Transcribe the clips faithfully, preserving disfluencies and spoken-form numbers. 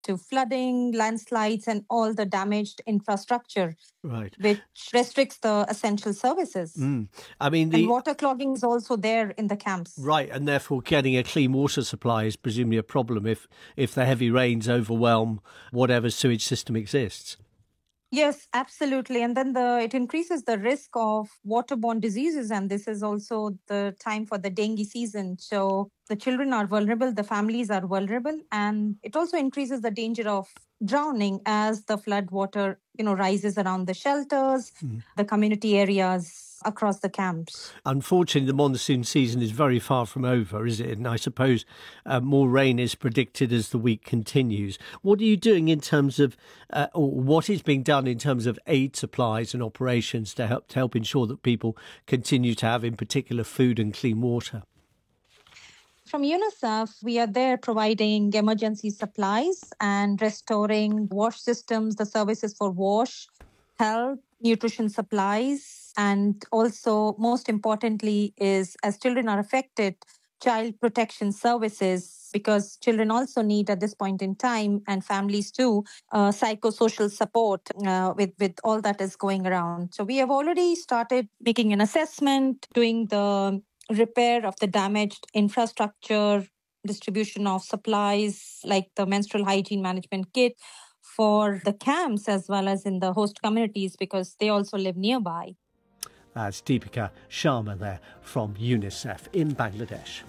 to flooding, landslides, and all the damaged infrastructure, Right. which restricts the essential services. Mm. I mean, And the water clogging is also there in the camps. right, and therefore getting a clean water supply is presumably a problem if if the heavy rains overwhelm whatever sewage system exists. Yes, absolutely. And then the it increases the risk of waterborne diseases. And this is also the time for the dengue season. So the children are vulnerable, the families are vulnerable, and it also increases the danger of drowning as the flood water, you know, rises around the shelters, Mm. the community areas across the camps. Unfortunately, the monsoon season is very far from over, is it? And I suppose uh, more rain is predicted as the week continues. What are you doing in terms of, uh, or what is being done in terms of aid supplies and operations to help to help ensure that people continue to have, in particular, food and clean water? From UNICEF, we are there providing emergency supplies and restoring wash systems, the services for wash, health, nutrition supplies, and also, most importantly, is as children are affected, child protection services, because children also need at this point in time, and families too, uh, psychosocial support uh, with, with all that is going around. So we have already started making an assessment, doing the repair of the damaged infrastructure, distribution of supplies like the menstrual hygiene management kit for the camps as well as in the host communities because they also live nearby. That's Deepika Sharma there from UNICEF in Bangladesh.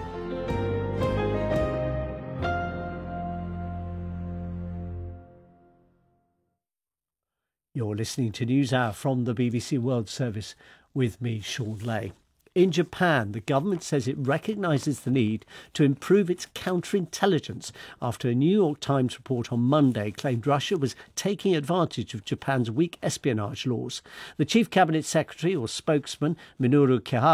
You're listening to NewsHour from the B B C World Service with me, Sean Lay. In Japan, the government says it recognises the need to improve its counterintelligence after a New York Times report on Monday claimed Russia was taking advantage of Japan's weak espionage laws. The Chief Cabinet Secretary or spokesman, Minoru Kihara,